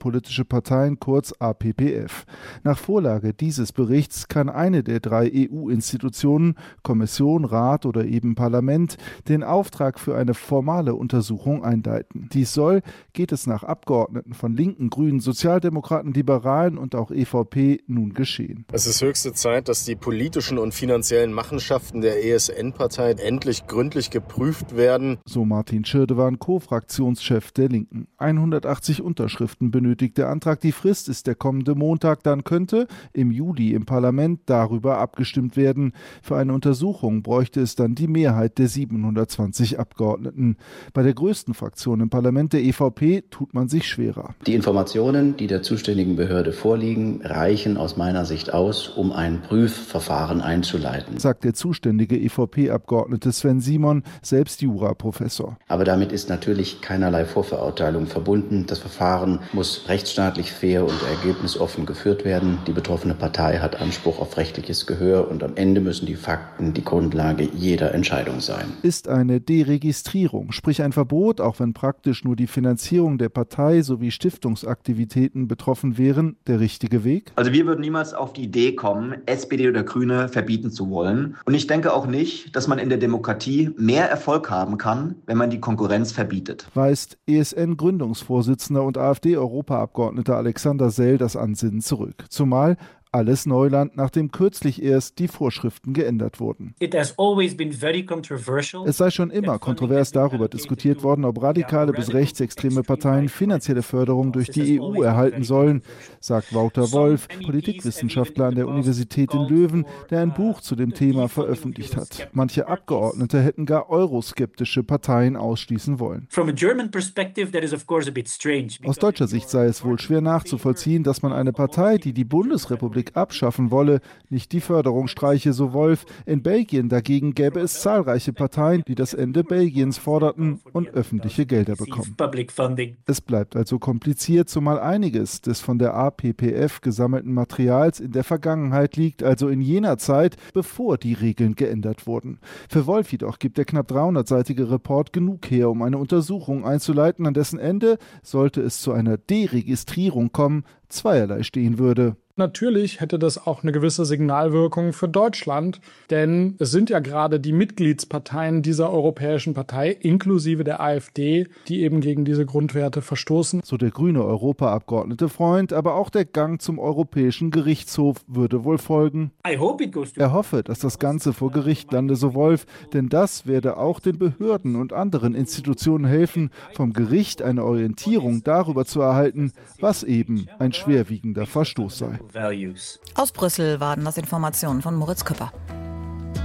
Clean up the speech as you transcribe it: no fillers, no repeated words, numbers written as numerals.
außenpolitische Parteien, kurz APPF. Nach Vorlage dieses Berichts kann eine der 3 EU-Institutionen, Kommission, Rat oder eben Parlament, den Auftrag für eine formale Untersuchung einleiten. Dies soll, geht es nach Abgeordneten von Linken, Grünen, Sozialdemokraten, Liberalen und auch EVP nun geschehen. Es ist höchste Zeit, dass die politischen und finanziellen Machenschaften der ESN-Partei endlich gründlich geprüft werden. So Martin Schirdewan, Co-Fraktionschef der Linken. 180 Unterschriften benötigt der Antrag. Die Frist ist der kommende Montag. Dann könnte im Juli im Parlament darüber abgestimmt werden. Für eine Untersuchung bräuchte es dann die Mehrheit der 720 Abgeordneten. Bei der größten Fraktion im Parlament, der EVP, tut man sich schwerer. Die Informationen, die der zuständigen Behörde vorliegen, reichen aus meiner Sicht aus, um ein Prüfverfahren einzuleiten, sagt der zuständige EVP-Abgeordnete Sven Simon, selbst Juraprofessor. Aber damit ist natürlich keinerlei Vorverurteilung verbunden. Das Verfahren muss rechtsstaatlich fair und ergebnisoffen geführt werden. Die betroffene Partei hat Anspruch auf rechtliches Gehör und am Ende müssen die Fakten die Grundlage jeder Entscheidung sein. Ist eine Deregistrierung, sprich ein Verbot, auch wenn praktisch nur die Finanzierung der Partei sowie Stiftungsaktivitäten betroffen wären, der richtige Weg? Also wir würden niemals auf die Idee kommen, SPD oder Grüne verbieten zu wollen. Und ich denke auch nicht, dass man in der Demokratie mehr Erfolg haben kann, wenn man die Konkurrenz verbietet. Weist ESN-Gründungsvorsitzender und AfD-Europaabgeordneter Alexander Sell das Ansinnen zurück. Zumal alles Neuland, nachdem kürzlich erst die Vorschriften geändert wurden. Es sei schon immer kontrovers darüber diskutiert worden, ob radikale bis rechtsextreme Parteien finanzielle Förderung durch die EU erhalten sollen, sagt Wouter Wolf, Politikwissenschaftler an der Universität in Löwen, der ein Buch zu dem Thema veröffentlicht hat. Manche Abgeordnete hätten gar euroskeptische Parteien ausschließen wollen. Aus deutscher Sicht sei es wohl schwer nachzuvollziehen, dass man eine Partei, die die Bundesrepublik abschaffen wolle, nicht die Förderung streiche, so Wolf. In Belgien dagegen gäbe es zahlreiche Parteien, die das Ende Belgiens forderten und öffentliche Gelder bekommen. Es bleibt also kompliziert, zumal einiges des von der APPF gesammelten Materials in der Vergangenheit liegt, also in jener Zeit, bevor die Regeln geändert wurden. Für Wolf jedoch gibt der knapp 300-seitige Report genug her, um eine Untersuchung einzuleiten, an dessen Ende, sollte es zu einer Deregistrierung kommen, zweierlei stehen würde. Natürlich hätte das auch eine gewisse Signalwirkung für Deutschland, denn es sind ja gerade die Mitgliedsparteien dieser europäischen Partei, inklusive der AfD, die eben gegen diese Grundwerte verstoßen. So der grüne Europaabgeordnete Freund, aber auch der Gang zum Europäischen Gerichtshof würde wohl folgen. Er hoffe, dass das Ganze vor Gericht lande, so Wolf, denn das werde auch den Behörden und anderen Institutionen helfen, vom Gericht eine Orientierung darüber zu erhalten, was eben ein schwerwiegender Verstoß sei. Aus Brüssel waren das Informationen von Moritz Küpper.